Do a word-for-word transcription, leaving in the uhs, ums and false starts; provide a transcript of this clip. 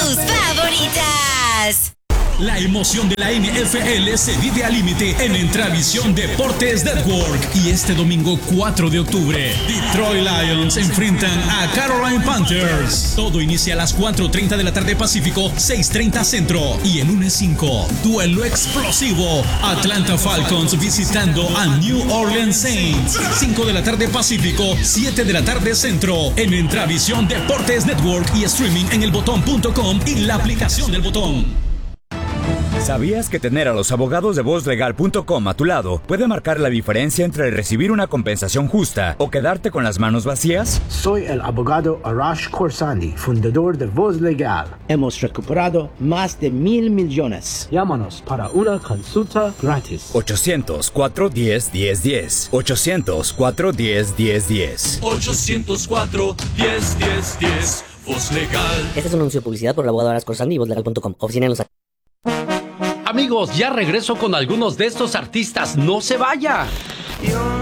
tus favoritas. La emoción de la N F L se vive al límite en Entravisión Deportes Network. Y este domingo cuatro de octubre, Detroit Lions enfrentan a Carolina Panthers. Todo inicia a las cuatro treinta de la tarde Pacífico, seis treinta Centro. Y en lunes cinco, duelo explosivo. Atlanta Falcons visitando a New Orleans Saints. cinco de la tarde Pacífico, siete de la tarde Centro. En Entravisión Deportes Network y streaming en el botón punto com y la aplicación del Botón. ¿Sabías que tener a los abogados de voz legal punto com a tu lado puede marcar la diferencia entre recibir una compensación justa o quedarte con las manos vacías? Soy el abogado Arash Khorsandi, fundador de Voz Legal. Hemos recuperado más de mil millones. Llámanos para una consulta gratis. ochocientos, cuatro diez, diez diez. ochocientos, cuatro diez, diez diez. ochocientos cuatro, diez, diez, diez. Voz Legal. Este es un anuncio de publicidad por el abogado Arash Khorsandi y voz legal punto com. Oficina en Los Ángeles. Amigos, ya regreso con algunos de estos artistas. ¡No se vaya!